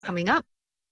coming up.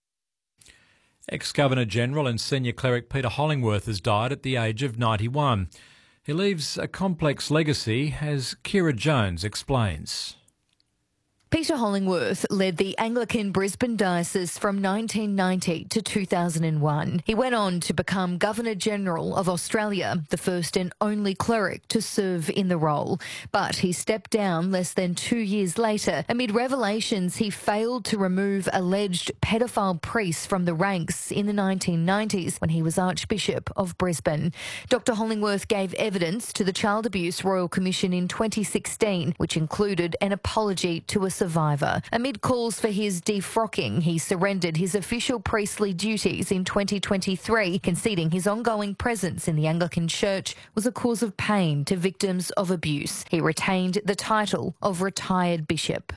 Ex-Governor-General and Senior Cleric Peter Hollingworth has died at the age of 91. He leaves a complex legacy, as Kira Jones explains. Peter Hollingworth led the Anglican Brisbane Diocese from 1990 to 2001. He went on to become Governor-General of Australia, the first and only cleric to serve in the role. But he stepped down less than 2 years later amid revelations he failed to remove alleged pedophile priests from the ranks in the 1990s when he was Archbishop of Brisbane. Dr Hollingworth gave evidence to the Child Abuse Royal Commission in 2016, which included an apology to a survivor. Amid calls for his defrocking, he surrendered his official priestly duties in 2023, conceding his ongoing presence in the Anglican Church was a cause of pain to victims of abuse. He retained the title of retired bishop.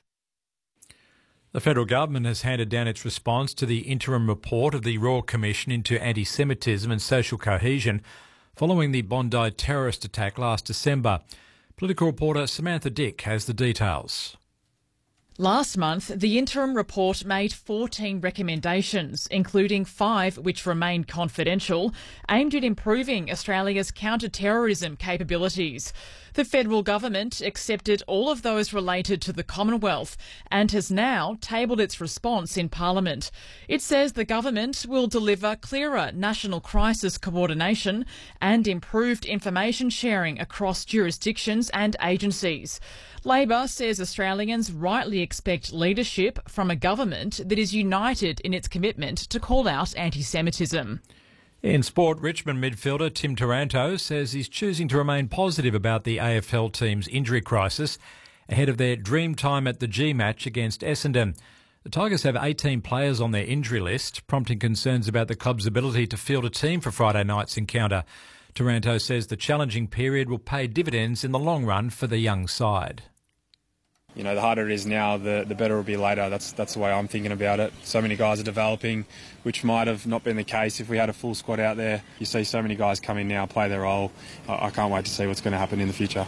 The federal government has handed down its response to the interim report of the Royal Commission into Anti-Semitism and Social Cohesion following the Bondi terrorist attack last December. Political reporter Samantha Dick has the details. Last month, the interim report made 14 recommendations, including 5 which remain confidential, aimed at improving Australia's counter-terrorism capabilities. The federal government accepted all of those related to the Commonwealth and has now tabled its response in Parliament. It says the government will deliver clearer national crisis coordination and improved information sharing across jurisdictions and agencies. Labor says Australians rightly expect leadership from a government that is united in its commitment to call out anti-Semitism. In sport, Richmond midfielder Tim Taranto says he's choosing to remain positive about the AFL team's injury crisis ahead of their dream time at the G match against Essendon. The Tigers have 18 players on their injury list, prompting concerns about the club's ability to field a team for Friday night's encounter. Taranto says the challenging period will pay dividends in the long run for the young side. You know, the harder it is now, the better it'll be later. That's the way I'm thinking about it. So many guys are developing, which might have not been the case if we had a full squad out there. You see so many guys come in now, play their role. I can't wait to see what's going to happen in the future.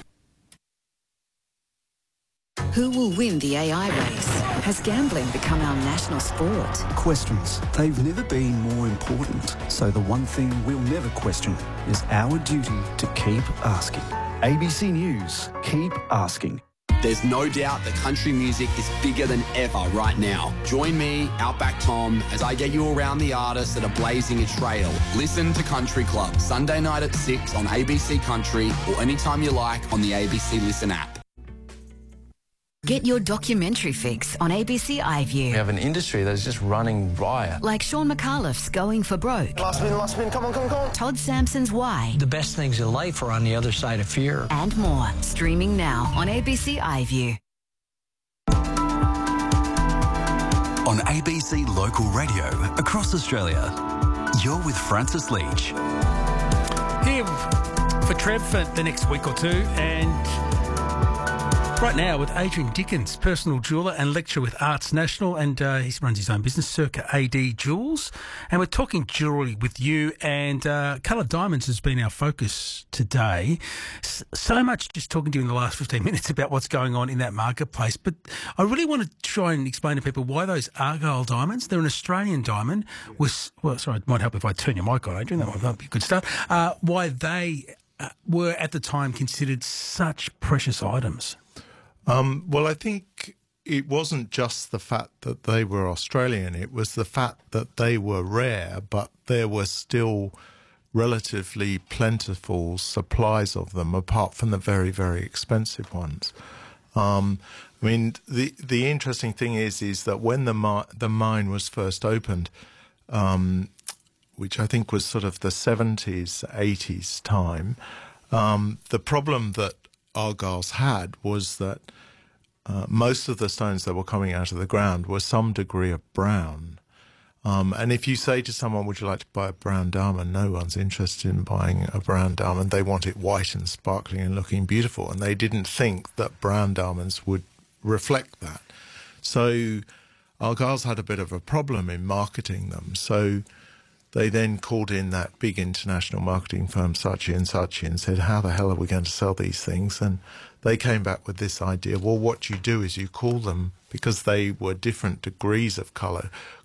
Who will win the AI race? Has gambling become our national sport? Questions. They've never been more important. So the one thing we'll never question is our duty to keep asking. ABC News, keep asking. There's no doubt that country music is bigger than ever right now. Join me, Outback Tom, as I get you around the artists that are blazing a trail. Listen to Country Club, Sunday night at 6 on ABC Country or anytime you like on the ABC Listen app. Get your documentary fix on ABC iView. We have an industry that is just running riot. Like Sean McAuliffe's Going for Broke. Last spin, come on. Todd Sampson's Why. The best things in life are on the other side of fear. And more. Streaming now on ABC iView. On ABC Local Radio across Australia, you're with Francis Leach. Here for Trev for the next week or two, and right now with Adrian Dickens, personal jeweller and lecturer with Arts National, and he runs his own business, Circa AD Jewels. And we're talking jewellery with you, and coloured diamonds has been our focus today. So much just talking to you in the last 15 minutes about what's going on in that marketplace. But I really want to try and explain to people why those Argyle diamonds, they're an Australian diamond, sorry, it might help if I turn your mic on, Adrian, that might be a good start, why they were at the time considered such precious items. Well, I think it wasn't just the fact that they were Australian. It was the fact that they were rare, but there were still relatively plentiful supplies of them, apart from the very, very expensive ones. I mean, the interesting thing is that when the mine was first opened, which I think was sort of the 70s, 80s time, the problem that Argyle's had was that most of the stones that were coming out of the ground were some degree of brown. And if you say to someone, would you like to buy a brown diamond? No one's interested in buying a brown diamond. They want it white and sparkling and looking beautiful. And they didn't think that brown diamonds would reflect that. So Argyle's had a bit of a problem in marketing them. So they then called in that big international marketing firm, Saatchi & Saatchi, and said, how the hell are we going to sell these things? And they came back with this idea, well, what you do is you call them, because they were different degrees of colour,